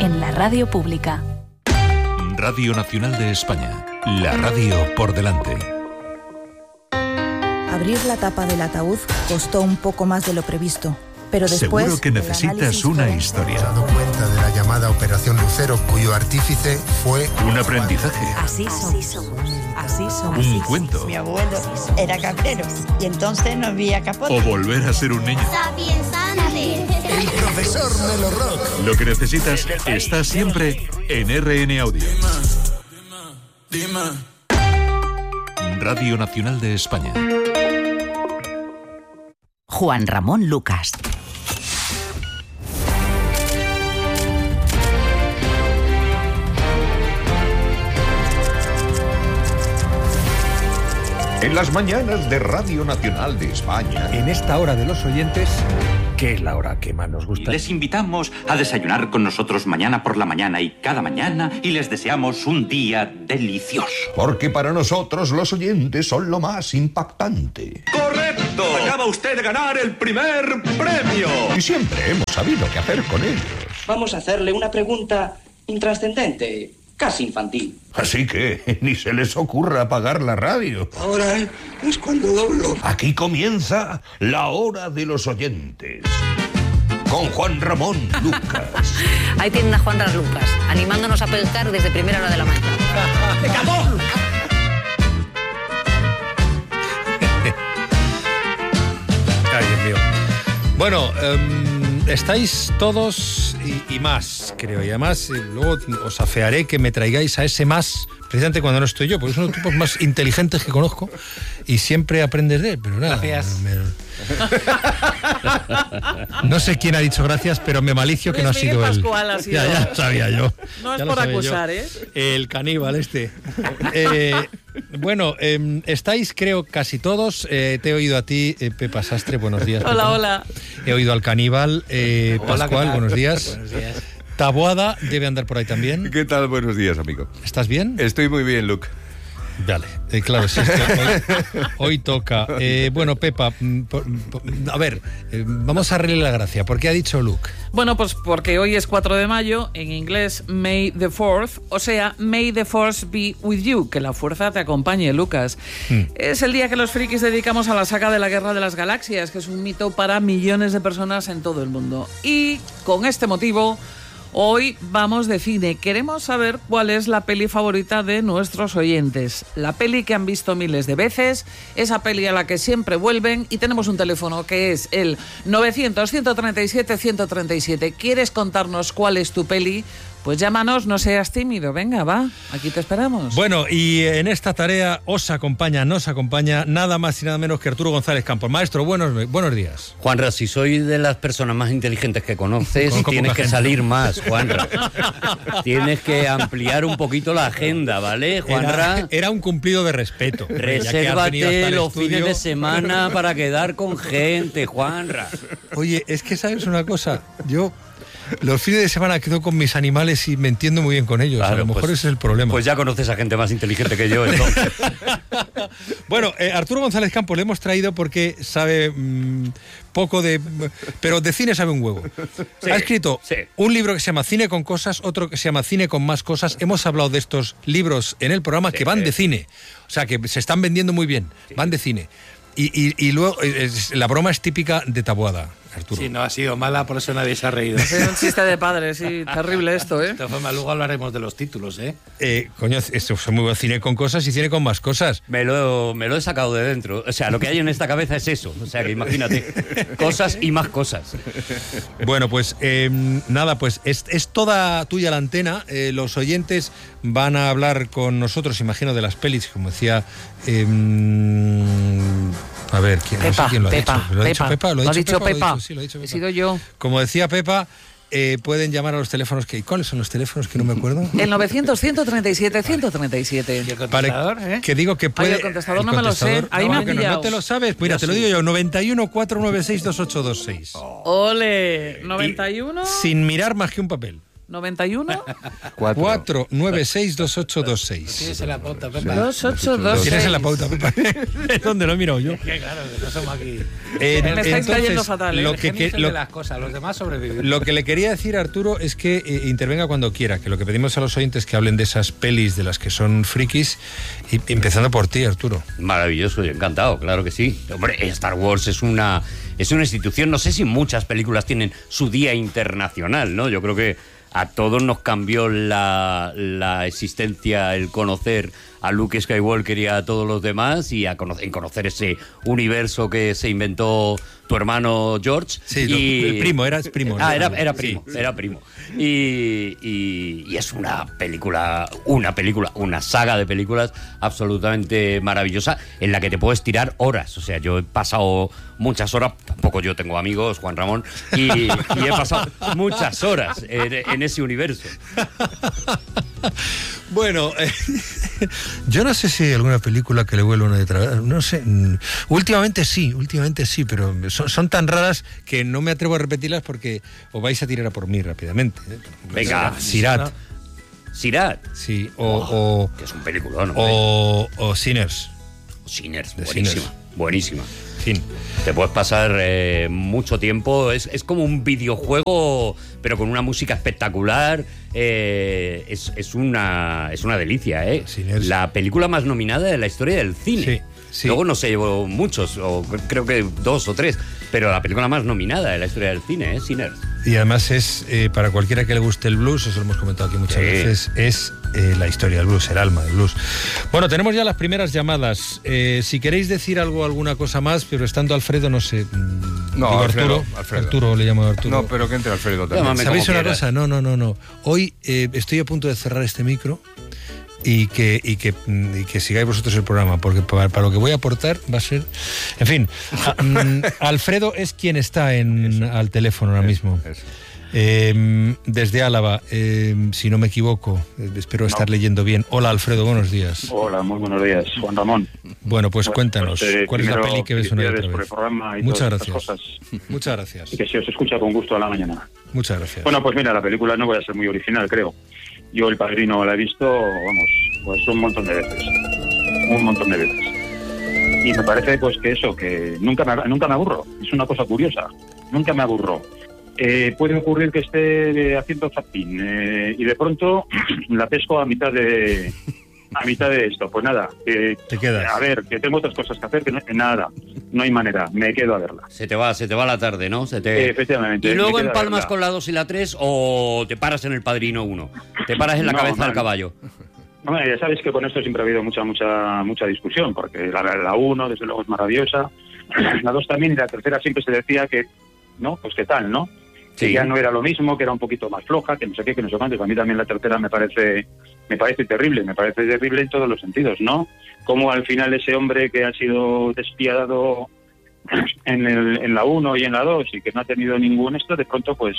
en la radio pública. Radio Nacional de España, la radio por delante. Abrir la tapa del ataúd costó un poco más de lo previsto, pero después... Seguro que necesitas una historia. Me he dado cuenta de la llamada Operación Lucero, cuyo artífice fue... Un aprendizaje. Así somos. Así somos. Un cuento. Mi abuelo era cabrero y entonces no había capote. O volver a ser un niño. El profesor Melo Rock. Lo que necesitas está siempre en RN Audio. Radio Nacional de España. Juan Ramón Lucas. En las mañanas de Radio Nacional de España. En esta hora de los oyentes, que es la hora que más nos gusta. Les invitamos a desayunar con nosotros mañana por la mañana y cada mañana y les deseamos un día delicioso. Porque para nosotros los oyentes son lo más impactante. ¡Correcto! Acaba usted de ganar el primer premio. Y siempre hemos sabido qué hacer con ellos. Vamos a hacerle una pregunta intrascendente, casi infantil. Así que ni se les ocurra apagar la radio. Ahora es cuando doblo. Aquí comienza la hora de los oyentes. Con Juan Ramón Lucas. Ahí tienen a Juan Ramón Lucas, animándonos a pescar desde primera hora de la mañana. ¡Pecador! Ay, Dios mío. Bueno, estáis todos y más, creo. Y además, luego os afearé que me traigáis a ese más, precisamente cuando no estoy yo, porque son los tipos más inteligentes que conozco y siempre aprendes de él, pero nada. Gracias. No sé quién ha dicho gracias, pero me malicio que no ha sido él. Pascual ha sido. Ya sabía yo. No es Ya por lo sabía acusar, yo. ¿eh? El caníbal este. Bueno, estáis, creo, casi todos. Te he oído a ti, Pepa Sastre, buenos días. Hola, Pepa. hola. He oído al caníbal, Pascual, buenos días. Buenos días. Taboada debe andar por ahí también. ¿Qué tal? Buenos días, amigo. ¿Estás bien? Estoy muy bien, Luke. Vale, claro, sí, hoy toca. Bueno, Pepa, a ver, vamos a arreglar la gracia. ¿Por qué ha dicho Luke? Bueno, pues porque hoy es 4 de mayo, en inglés May the 4th, o sea, May the Force be with you, que la fuerza te acompañe, Lucas. Es el día que los frikis dedicamos a la saga de la Guerra de las Galaxias, que es un mito para millones de personas en todo el mundo. Y con este motivo, hoy vamos de cine. Queremos saber cuál es la peli favorita de nuestros oyentes. La peli que han visto miles de veces, esa peli a la que siempre vuelven, y tenemos un teléfono que es el 900-137-137. ¿Quieres contarnos cuál es tu peli? Pues llámanos, no seas tímido. Venga, va, aquí te esperamos. Bueno, y en esta tarea nos acompaña nada más y nada menos que Arturo González Campos. Maestro, buenos días. Juanra, si soy de las personas más inteligentes que conoces, tienes que salir más, Juanra. Tienes que ampliar un poquito la agenda, ¿vale, Juanra? Era un cumplido de respeto. Resérvate los fines de semana para quedar con gente, Juanra. Oye, es que sabes una cosa, yo los fines de semana quedo con mis animales y me entiendo muy bien con ellos. Claro, a lo mejor ese es el problema. Pues ya conoces a gente más inteligente que yo, entonces. Bueno, Arturo González Campos le hemos traído porque sabe poco de... pero de cine sabe un huevo. Sí, ha escrito un libro que se llama Cine con cosas, otro que se llama Cine con más cosas. Hemos hablado de estos libros en el programa que van de cine. O sea, que se están vendiendo muy bien. Van de cine. Y luego la broma es típica de Taboada, Arturo. Sí, no ha sido mala, por eso nadie se ha reído. Es un chiste de padre, sí, terrible esto, ¿eh? De todas formas, luego hablaremos de los títulos, ¿eh? Coño, esto es muy buen cine con cosas y cine con más cosas. Me lo he sacado de dentro. O sea, lo que hay en esta cabeza es eso. O sea, que imagínate, cosas y más cosas. Bueno, pues nada, pues es toda tuya la antena. Los oyentes van a hablar con nosotros, imagino, de las pelis, como decía... a ver, no sé quién lo ha dicho. ¿Lo ha dicho Pepa? ¿Lo ha dicho Pepa? Sí, lo ha dicho Pepa. He sido yo. Como decía Pepa, pueden llamar a los teléfonos. ¿Cuáles son los teléfonos que no me acuerdo? El 900-137-137. ¿Y el contestador? Vale, que digo que puede... el contestador no me lo sé. Ahí me ha pillado. No te lo sabes. Mira, te lo digo yo. 91-496-2826. ¡Ole! 91... sin mirar más que un papel. ¿91? 4962826. Tienes en la pauta, Pepa. 2826. Tienes en la pauta, Pepa. Es donde lo he mirado yo. Es que claro, que no somos aquí. Me estáis cayendo fatal, ¿eh? Lo que de las cosas, los demás sobrevivir. Lo que le quería decir a Arturo es que intervenga cuando quiera, que lo que pedimos a los oyentes que hablen de esas pelis de las que son frikis, y empezando por ti, Arturo. Maravilloso, yo encantado, claro que sí. Hombre, Star Wars es una institución, no sé si muchas películas tienen su día internacional, ¿no? Yo creo que a todos nos cambió la existencia, el conocer a Luke Skywalker y a todos los demás, y en conocer ese universo que se inventó tu hermano George. Sí, el primo, era primo. Era primo, sí. Era primo. Y es una saga de películas absolutamente maravillosa en la que te puedes tirar horas. O sea, yo he pasado muchas horas, tampoco yo tengo amigos, Juan Ramón, y he pasado muchas horas en ese universo. Bueno, yo no sé si hay alguna película que le vuelva una detrás. No sé. Últimamente sí, pero son tan raras que no me atrevo a repetirlas porque os vais a tirar a por mí rápidamente. Venga, Sirat. Sirat. Sí, que es un peliculón. O Sinners. Sinners, Sinners. Buenísima. Fin. Te puedes pasar mucho tiempo. Es como un videojuego, pero con una música espectacular. Es una delicia, ¿eh? Sinners. La película más nominada de la historia del cine. Sí. Luego no se llevó muchos, o creo que 2 o 3, pero la película más nominada de la historia del cine, Sinners. Y además es, para cualquiera que le guste el blues, eso lo hemos comentado aquí muchas veces, es la historia del blues, el alma del blues. Bueno, tenemos ya las primeras llamadas. Si queréis decir alguna cosa más, pero estando Alfredo, no sé. No, Alfredo. Arturo, le llamo a Arturo. No, pero que entre Alfredo también. ¿Sabéis una cosa? No. Hoy estoy a punto de cerrar este micro y que sigáis vosotros el programa, porque para lo que voy a aportar va a ser... En fin, Alfredo es quien está al teléfono ahora mismo. Desde Álava, si no me equivoco, espero estar leyendo bien. Hola, Alfredo, buenos días. Hola, muy buenos días, Juan Ramón. Bueno, pues cuéntanos, ¿cuál es la peli que ves una y otra vez? Por el programa y muchas todas gracias. Cosas. Muchas gracias. Y que se os escucha con gusto a la mañana. Muchas gracias. Bueno, pues mira, la película no voy a ser muy original, creo. Yo El Padrino la he visto, vamos, pues un montón de veces. Y me parece pues que eso, que nunca me aburro. Es una cosa curiosa, nunca me aburro. Puede ocurrir que esté haciendo zapping y de pronto la pesco a mitad de esto. Pues nada, te quedas. A ver, que tengo otras cosas que hacer, que nada, no hay manera, me quedo a verla. Se te va la tarde, ¿no? Efectivamente. ¿Y luego empalmas con la 2 y la 3 o te paras en El Padrino 1? ¿Te paras en la cabeza del caballo? No, ya sabes que con esto siempre ha habido mucha discusión, porque la 1 desde luego es maravillosa, la 2 también, y la tercera siempre se decía que, ¿no? Pues qué tal, ¿no? Sí. Que ya no era lo mismo, que era un poquito más floja, que no sé qué, que no sé cuántos. A mí también la tercera me parece terrible en todos los sentidos, ¿no? Como al final ese hombre que ha sido despiadado en la 1 y en la 2 y que no ha tenido ningún esto, de pronto pues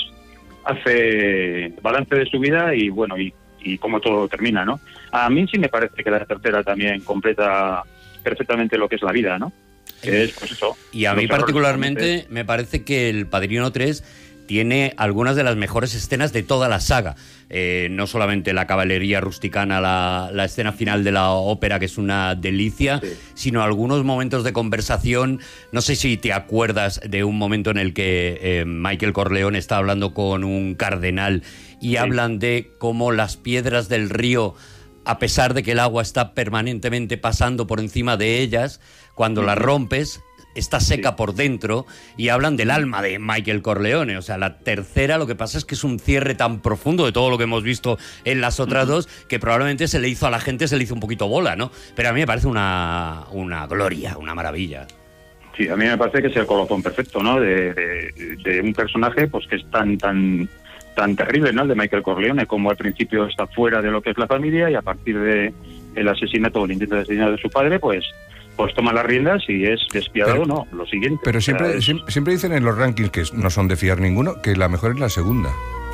hace balance de su vida y bueno, y cómo todo termina, ¿no? A mí sí me parece que la tercera también completa perfectamente lo que es la vida, ¿no? Que es pues eso. Y a mí particularmente me parece que El Padrino 3 tiene algunas de las mejores escenas de toda la saga. No solamente la caballería rusticana, la escena final de la ópera, que es una delicia, sino algunos momentos de conversación. No sé si te acuerdas de un momento en el que Michael Corleone está hablando con un cardenal y hablan de cómo las piedras del río, a pesar de que el agua está permanentemente pasando por encima de ellas, cuando las rompes, está seca por dentro, y hablan del alma de Michael Corleone. O sea, la tercera, lo que pasa es que es un cierre tan profundo de todo lo que hemos visto en las otras dos, que probablemente a la gente se le hizo un poquito bola, ¿no? Pero a mí me parece una gloria, una maravilla. Sí, a mí me parece que es el colofón perfecto, ¿no? De un personaje pues que es tan terrible, ¿no? El de Michael Corleone, como al principio está fuera de lo que es la familia y a partir de el asesinato o el intento de asesinato de su padre, pues toma las riendas y es despiadado, no, lo siguiente. Pero siempre dicen en los rankings, que no son de fiar ninguno, que la mejor es la segunda.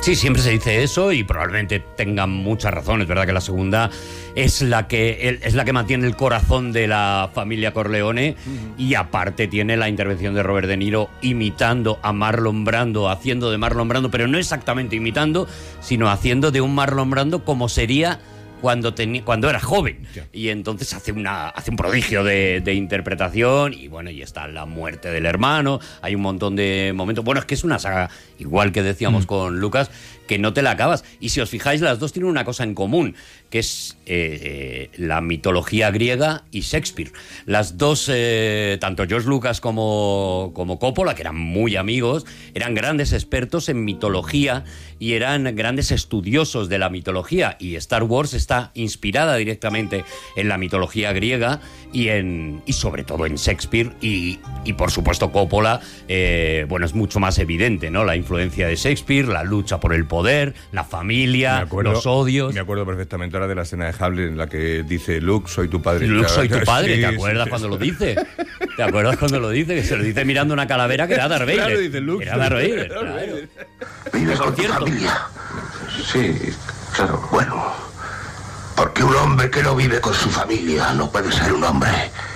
Sí, siempre se dice eso y probablemente tengan mucha razón. Es verdad que la segunda es la que mantiene el corazón de la familia Corleone y aparte tiene la intervención de Robert De Niro imitando a Marlon Brando, haciendo de Marlon Brando, pero no exactamente imitando, sino haciendo de un Marlon Brando como sería cuando era joven. Y entonces hace un prodigio de interpretación y bueno, y está la muerte del hermano, hay un montón de momentos. Bueno, es que es una saga, igual que decíamos con Lucas, que no te la acabas. Y si os fijáis, las dos tienen una cosa en común, que es la mitología griega y Shakespeare. Las dos, tanto George Lucas como Coppola, que eran muy amigos, eran grandes expertos en mitología y eran grandes estudiosos de la mitología. Y Star Wars está inspirada directamente en la mitología griega y sobre todo en Shakespeare. Y por supuesto Coppola, bueno, es mucho más evidente, ¿no? La influencia de Shakespeare, la lucha por el poder, la familia, los odios. Me acuerdo perfectamente ahora de la escena de Hamlet en la que dice Luke, soy tu padre. Luke, soy tu padre, sí, ¿te acuerdas cuando lo dice? ¿Te acuerdas cuando lo dice? Que se lo dice mirando una calavera que era Darth Vader. Claro, dice Luke. Era Darth Vader, claro. ¿Vives con tu familia? Sí, claro. Bueno, porque un hombre que no vive con su familia no puede ser un hombre.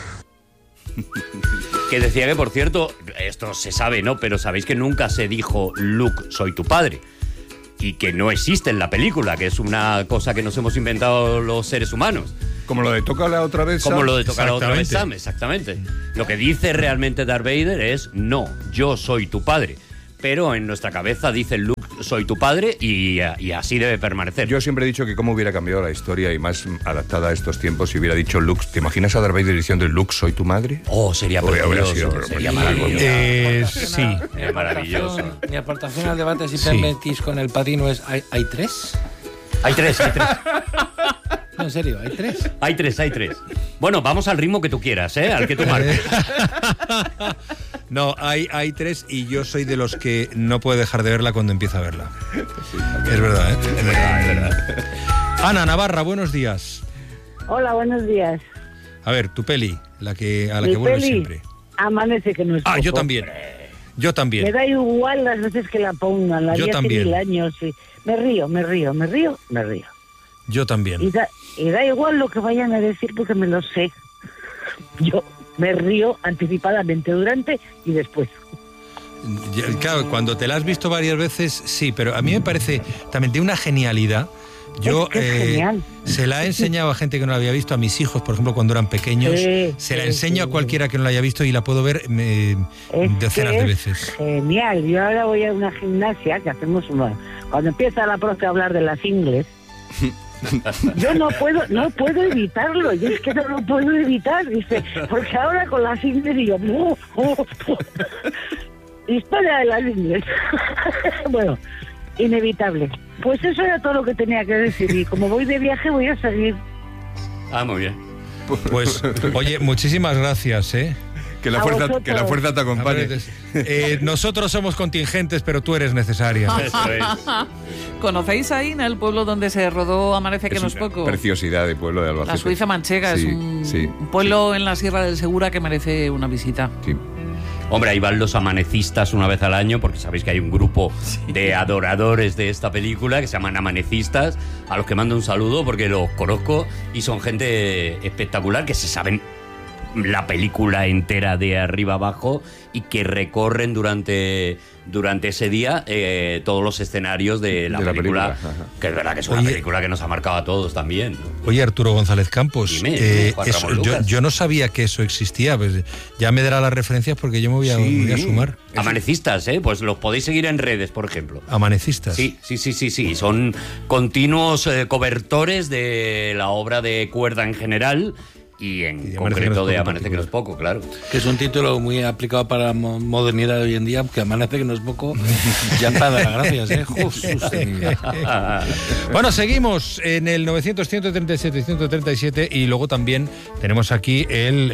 Que decía que, por cierto, esto se sabe, ¿no? Pero sabéis que nunca se dijo Luke, soy tu padre. Y que no existe en la película, que es una cosa que nos hemos inventado los seres humanos. Como lo de tócala otra vez, Sam. Como lo de tócala otra vez, Sam, exactamente. Lo que dice realmente Darth Vader es, no, yo soy tu padre. Pero en nuestra cabeza dice Luke, soy tu padre y así debe permanecer. Yo siempre he dicho que cómo hubiera cambiado la historia y más adaptada a estos tiempos si hubiera dicho Luke. ¿Te imaginas a Darth Vader diciendo Luke, soy tu madre? Oh, sería maravilloso. Sería maravilloso. Sí. Es maravilloso. Mi aportación al debate, si permitís, con El Padrino es, ¿hay tres? Hay tres. No, en serio, ¿hay tres? Hay tres. Bueno, vamos al ritmo que tú quieras, al que tú marques. No, hay tres y yo soy de los que no puede dejar de verla cuando empieza a verla. Sí, es verdad, ¿eh? Es verdad. Ana Navarra, buenos días. Hola, buenos días. A ver, tu peli, a la que vuelves siempre. Amanece que no es poco. Yo también. Me da igual las veces que la pongan, la vi hace 1000 años. Sí. Me río. Yo también. Y da igual lo que vayan a decir porque me lo sé. Yo me río anticipadamente durante y después. Claro, cuando te la has visto varias veces, sí, pero a mí me parece también de una genialidad. Yo se la he enseñado a gente que no la había visto, a mis hijos, por ejemplo, cuando eran pequeños. Se la enseño a cualquiera que no la haya visto y la puedo ver decenas de veces. Genial. Yo ahora voy a una gimnasia que hacemos cuando empieza la profe a hablar de las ingles. Yo no puedo evitarlo, y es que no lo puedo evitar, dice, porque ahora con las ingles digo, historia de las ingles. Bueno, inevitable. Pues eso era todo lo que tenía que decir, y como voy de viaje voy a seguir. Muy bien. Pues, oye, muchísimas gracias, Que la fuerza te acompañe. Nosotros somos contingentes, pero tú eres necesaria. Eso es. ¿Conocéis Aína, el pueblo donde se rodó Amanece que no es poco? Preciosidad de pueblo de Albacete. La Suiza manchega es un pueblo en la Sierra del Segura que merece una visita. Sí. Hombre, ahí van los amanecistas una vez al año, porque sabéis que hay un grupo de adoradores de esta película que se llaman amanecistas, a los que mando un saludo porque los conozco y son gente espectacular que se saben la película entera de arriba abajo y que recorren durante ese día todos los escenarios de la película. Que es verdad que es una película que nos ha marcado a todos también, ¿no? Oye, Arturo González Campos, Dime, yo no sabía que eso existía, pues ya me dará las referencias porque yo me voy a sumar. Amanecistas, pues los podéis seguir en redes, por ejemplo. Amanecistas. Sí, son continuos cobertores de la obra de cuerda en general. Y en concreto de Amanece que no es poco, claro. Que es un título muy aplicado para la modernidad de hoy en día, que Amanece que no es poco, ya para dar las gracias, Bueno, seguimos en el 900-137-137 y luego también tenemos aquí el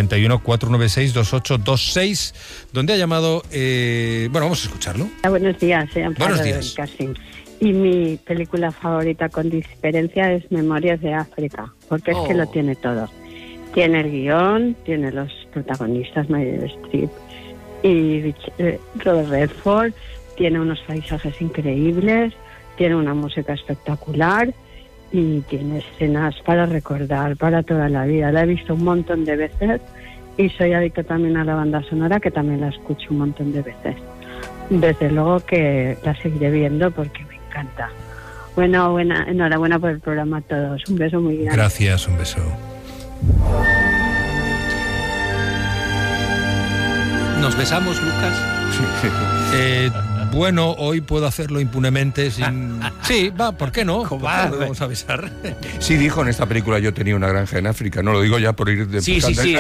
91-496-2826, donde ha llamado... vamos a escucharlo. Buenos días, Buenos días. Y mi película favorita con diferencia es Memorias de África, porque es que lo tiene todo. Tiene el guión, tiene los protagonistas, Meryl Streep y Robert Redford, tiene unos paisajes increíbles, tiene una música espectacular y tiene escenas para recordar para toda la vida. La he visto un montón de veces y soy adicta también a la banda sonora, que también la escucho un montón de veces. Desde luego que la seguiré viendo porque me encanta. Bueno, enhorabuena por el programa a todos. Un beso muy grande. Gracias, un beso. ¿Nos besamos, Lucas? Bueno, hoy puedo hacerlo impunemente sin... Sí, va, ¿por qué no? Vamos a besar. Sí, dijo en esta película yo tenía una granja en África. No lo digo ya por ir de... Sí, en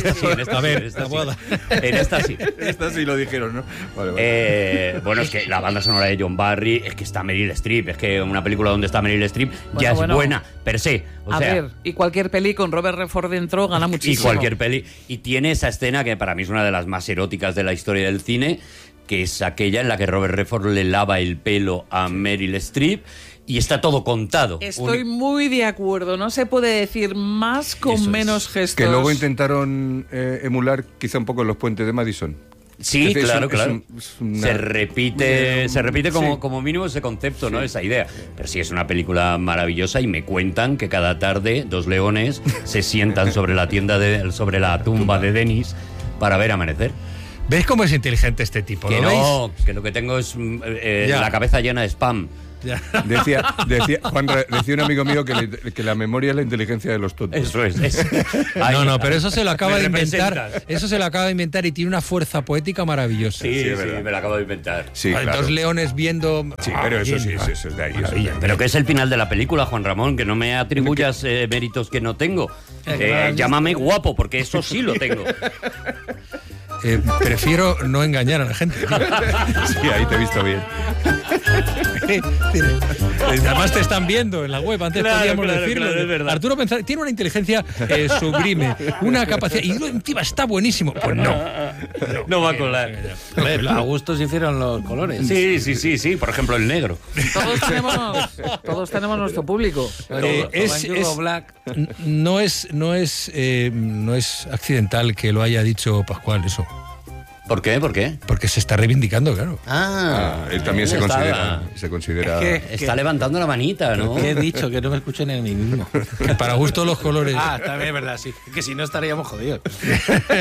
esta sí. Esta sí lo dijeron, ¿no? Vale. Bueno, es que la banda sonora de John Barry, es que está Meryl Streep. Es que una película donde está Meryl Streep ya es buena, per se. A ver, y cualquier peli con Robert Redford dentro gana muchísimo. Y cualquier peli. Y tiene esa escena que para mí es una de las más eróticas de la historia del cine, que es aquella en la que Robert Redford le lava el pelo a Meryl Streep y está todo contado. Estoy muy de acuerdo, no se puede decir más con menos gestos. Que luego intentaron emular quizá un poco los puentes de Madison. Sí, claro. Se repite como mínimo ese concepto, ¿no? Esa idea. Pero sí, es una película maravillosa y me cuentan que cada tarde 2 leones se sientan sobre la tumba de Dennis para ver amanecer. ¿Ves cómo es inteligente este tipo? Que no, que lo que tengo es la cabeza llena de spam. Decía un amigo mío que la memoria es la inteligencia de los tontos. Eso es. No, pero eso se lo acaba de inventar. Eso se lo acaba de inventar y tiene una fuerza poética maravillosa. Sí, me lo acabo de inventar. Sí, claro. 2 leones viendo... Sí, pero eso es de ahí. Pero que es el final de la película, Juan Ramón, que no me atribuyas méritos que no tengo. Llámame guapo, porque eso sí lo tengo. Prefiero no engañar a la gente. Sí, ahí te he visto bien. Además te están viendo en la web, antes podíamos decirlo. Claro, es verdad. Arturo tiene una inteligencia sublime, una capacidad, y encima está buenísimo. Pues no va a colar. A ver, a gusto se hicieron los colores. Sí, por ejemplo el negro. Todos tenemos nuestro público. No es accidental que lo haya dicho Pascual, eso. ¿Por qué? Porque se está reivindicando, claro. Él también se considera... Está levantando la manita, ¿no? ¿Qué he dicho? Que no me escuchen en mí mismo. Que para gusto los colores. También es verdad, sí. Que si no estaríamos jodidos.